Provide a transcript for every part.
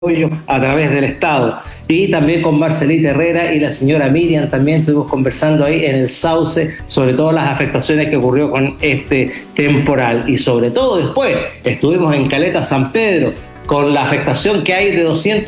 apoyo a través del Estado. Y también con Marcelita Herrera y la señora Miriam también estuvimos conversando ahí en el Sauce sobre todas las afectaciones que ocurrió con este temporal. Y sobre todo después estuvimos en Caleta San Pedro con la afectación que hay de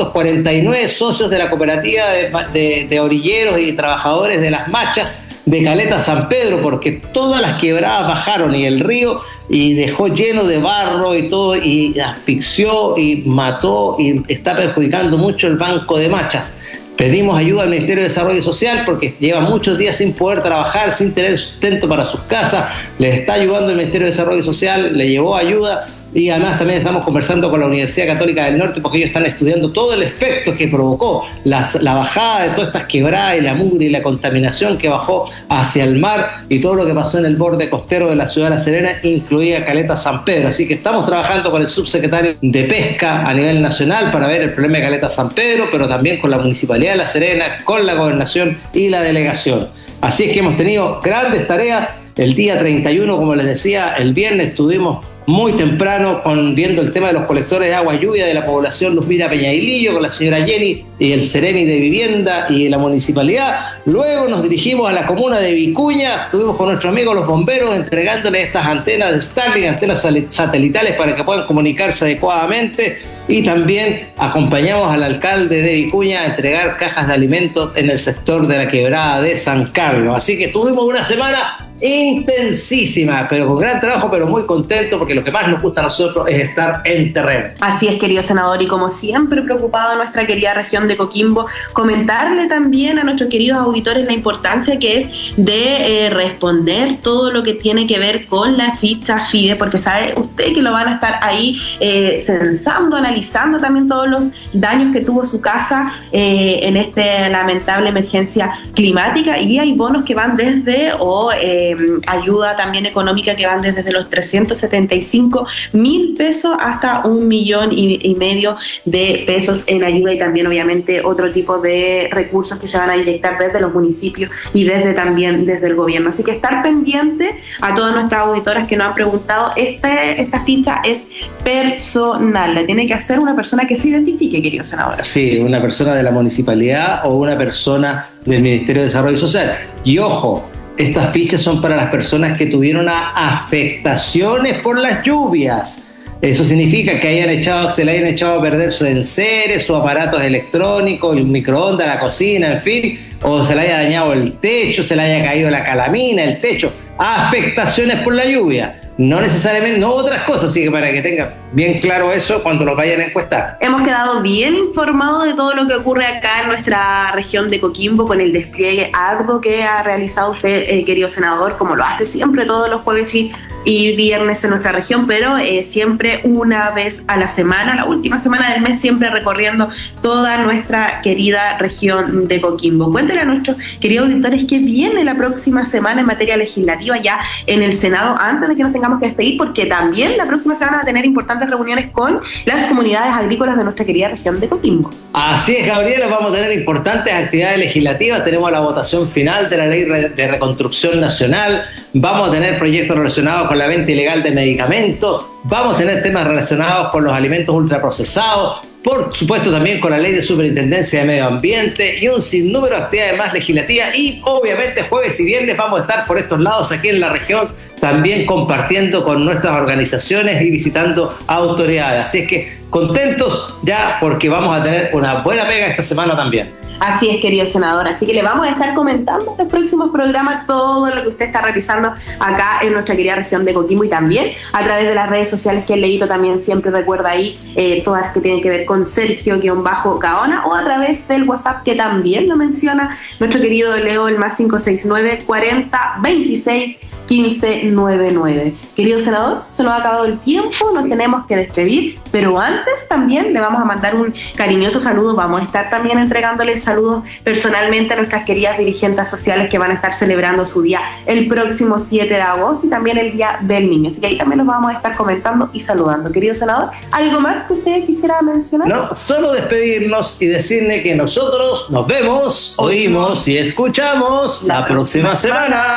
249 socios de la cooperativa de orilleros y trabajadores de las machas de Caleta San Pedro, porque todas las quebradas bajaron y el río y dejó lleno de barro y todo, y asfixió y mató y está perjudicando mucho el banco de machas. Pedimos ayuda al Ministerio de Desarrollo Social porque lleva muchos días sin poder trabajar, sin tener sustento para sus casas. Les está ayudando el Ministerio de Desarrollo Social, le llevó ayuda. Y además también estamos conversando con la Universidad Católica del Norte porque ellos están estudiando todo el efecto que provocó la bajada de todas estas quebradas y la mugre y la contaminación que bajó hacia el mar y todo lo que pasó en el borde costero de la ciudad de La Serena, incluida Caleta San Pedro. Así que estamos trabajando con el subsecretario de Pesca a nivel nacional para ver el problema de Caleta San Pedro, pero también con la Municipalidad de La Serena, con la Gobernación y la Delegación. Así es que hemos tenido grandes tareas. El día 31, como les decía, el viernes estuvimos muy temprano viendo el tema de los colectores de agua lluvia de la población Luzmila Peñailillo con la señora Jenny y el Ceremi de Vivienda y la Municipalidad. Luego nos dirigimos a la comuna de Vicuña, estuvimos con nuestros amigos los bomberos entregándoles estas antenas de Starlink, antenas satelitales para que puedan comunicarse adecuadamente, y también acompañamos al alcalde de Vicuña a entregar cajas de alimentos en el sector de la quebrada de San Carlos. Así que tuvimos una semana intensísima, pero con gran trabajo, pero muy contento porque lo que más nos gusta a nosotros es estar en terreno. Así es, querido senador, y como siempre preocupado a nuestra querida región de Coquimbo, comentarle también a nuestros queridos auditores la importancia que es de responder todo lo que tiene que ver con la ficha FIDE, porque sabe usted que lo van a estar ahí censando, analizando también todos los daños que tuvo su casa en esta lamentable emergencia climática, y hay bonos que van desde ayuda también económica que van desde los 375.000 pesos hasta 1,5 millones de pesos en ayuda, y también obviamente otro tipo de recursos que se van a inyectar desde los municipios y también desde el gobierno. Así que estar pendiente a todas nuestras auditoras que nos han preguntado, esta ficha es personal, la tiene que hacer una persona que se identifique, querido senador. Sí, una persona de la municipalidad o una persona del Ministerio de Desarrollo Social. Y ojo, estas fichas son para las personas que tuvieron afectaciones por las lluvias. Eso significa que se le hayan echado a perder sus enseres, sus aparatos electrónicos, el microondas, la cocina, en fin, o se le haya dañado el techo, se le haya caído la calamina, el techo. Afectaciones por la lluvia. No necesariamente, no otras cosas, así que para que tengan bien claro eso cuando lo vayan a encuestar. Hemos quedado bien informados de todo lo que ocurre acá en nuestra región de Coquimbo con el despliegue arduo que ha realizado usted, querido senador, como lo hace siempre todos los jueves y viernes en nuestra región, pero siempre una vez a la semana, la última semana del mes, siempre recorriendo toda nuestra querida región de Coquimbo. Cuéntenle a nuestros queridos auditores qué viene la próxima semana en materia legislativa ya en el Senado, antes de que nos tengamos que despedir, porque también la próxima semana va a tener importantes reuniones con las comunidades agrícolas de nuestra querida región de Coquimbo. Así es, Gabriela, vamos a tener importantes actividades legislativas. Tenemos la votación final de la Ley de Reconstrucción Nacional, vamos a tener proyectos relacionados con la venta ilegal de medicamentos, vamos a tener temas relacionados con los alimentos ultraprocesados, por supuesto también con la Ley de Superintendencia de Medio Ambiente y un sinnúmero de actividades más legislativas. Y obviamente jueves y viernes vamos a estar por estos lados aquí en la región, también compartiendo con nuestras organizaciones y visitando autoridades. Así es que contentos ya porque vamos a tener una buena pega esta semana también. Así es, querido senador, así que le vamos a estar comentando en los próximos programas todo lo que usted está realizando acá en nuestra querida región de Coquimbo, y también a través de las redes sociales que el Leito también siempre recuerda ahí, todas las que tienen que ver con Sergio-Gaona, o a través del WhatsApp que también lo menciona nuestro querido Leo, el más 569 40 26 1599. Querido senador, se nos ha acabado el tiempo, nos tenemos que despedir, pero antes también le vamos a mandar un cariñoso saludo. Vamos a estar también entregándoles saludos personalmente a nuestras queridas dirigentes sociales que van a estar celebrando su día el próximo 7 de agosto y también el Día del Niño. Así que ahí también los vamos a estar comentando y saludando. Querido senador, ¿algo más que usted quisiera mencionar? No, solo despedirnos y decirle que nosotros nos vemos, oímos y escuchamos la próxima semana.